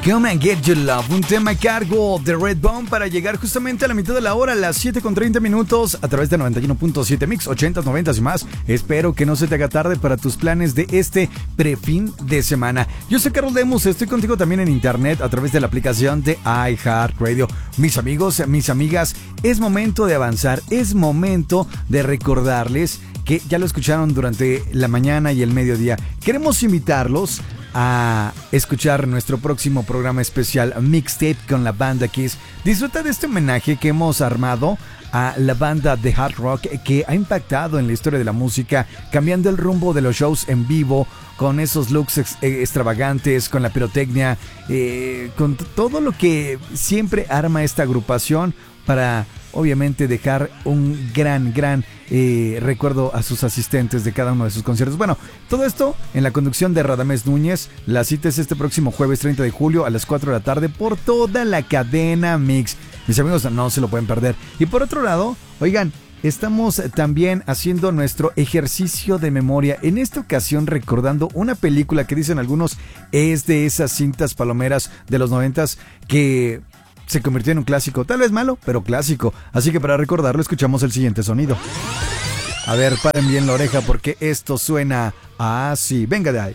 Come and Get Your Love, un tema a cargo de Redbone para llegar justamente a la mitad de la hora, a las 7:30 a través de 91.7 Mix, 80s, 90s y más. Espero que no se te haga tarde para tus planes de este prefin de semana. Yo soy Carlos Lemus, estoy contigo también en internet a través de la aplicación de iHeartRadio. Mis amigos, mis amigas, es momento de avanzar, es momento de recordarles que ya lo escucharon durante la mañana y el mediodía. Queremos invitarlos a escuchar nuestro próximo programa especial Mixtape con la banda Kiss. Disfruta de este homenaje que hemos armado a la banda de hard rock que ha impactado en la historia de la música, cambiando el rumbo de los shows en vivo, con esos looks extravagantes, con la pirotecnia, con todo lo que siempre arma esta agrupación para obviamente dejar un gran recuerdo a sus asistentes de cada uno de sus conciertos. Bueno, todo esto en la conducción de Radamés Núñez. La cita es este próximo jueves 30 de julio a las 4 de la tarde por toda la cadena Mix. Mis amigos, no se lo pueden perder. Y por otro lado, oigan, estamos también haciendo nuestro ejercicio de memoria, en esta ocasión recordando una película que dicen algunos es de esas cintas palomeras de los 90s que se convirtió en un clásico, tal vez malo, pero clásico. Así que para recordarlo escuchamos el siguiente sonido. A ver, paren bien la oreja porque esto suena así. Venga de ahí.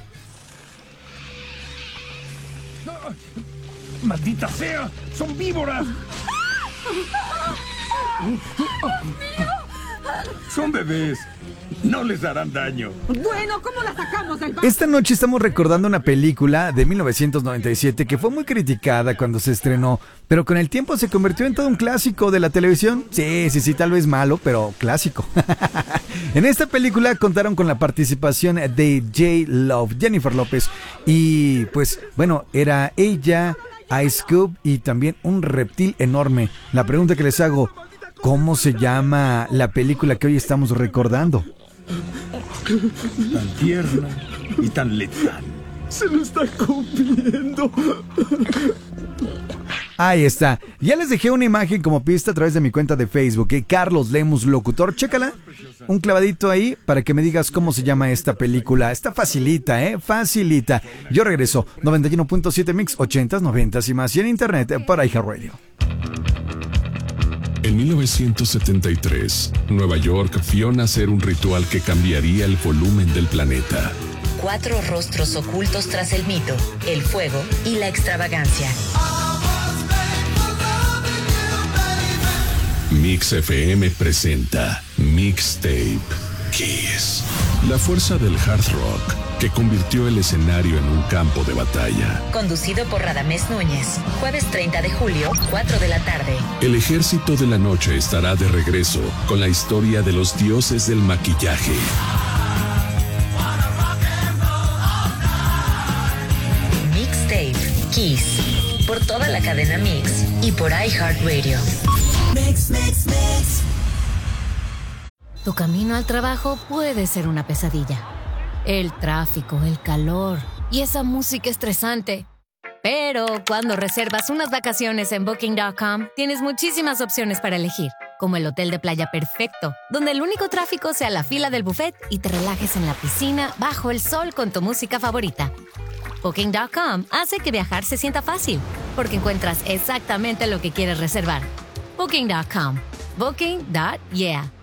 ¡Maldita sea! ¡Son víboras! ¡Son bebés! No les harán daño. Bueno, ¿cómo la sacamos del barco? Esta noche estamos recordando una película de 1997 que fue muy criticada cuando se estrenó, pero con el tiempo se convirtió en todo un clásico de la televisión. Sí, tal vez malo, pero clásico. En esta película contaron con la participación de J-Lo, Jennifer López, y pues bueno, era ella, Ice Cube y también un reptil enorme. La pregunta que les hago: ¿cómo se llama la película que hoy estamos recordando? Tan tierna y tan letal. Se lo está comiendo. Ahí está. Ya les dejé una imagen como pista a través de mi cuenta de Facebook, Carlos Lemus Locutor. Chécala. Un clavadito ahí para que me digas cómo se llama esta película. Está facilita, facilita. Yo regreso. 91.7 Mix, 80s, 90s y más. Y en internet para iHeartRadio. En 1973, Nueva York vio nacer un ritual que cambiaría el volumen del planeta. 4 rostros ocultos tras el mito, el fuego y la extravagancia. Mix FM presenta Mixtape Kiss. La fuerza del hard rock que convirtió el escenario en un campo de batalla. Conducido por Radamés Núñez. Jueves 30 de julio, 4 de la tarde. El ejército de la noche estará de regreso con la historia de los dioses del maquillaje. Mixtape Kiss. Por toda la cadena Mix y por iHeartRadio. Mix, mix, mix. Tu camino al trabajo puede ser una pesadilla. El tráfico, el calor y esa música estresante. Pero cuando reservas unas vacaciones en Booking.com, tienes muchísimas opciones para elegir, como el hotel de playa perfecto, donde el único tráfico sea la fila del buffet y te relajes en la piscina bajo el sol con tu música favorita. Booking.com hace que viajar se sienta fácil, porque encuentras exactamente lo que quieres reservar. Booking.com. Booking.yeah.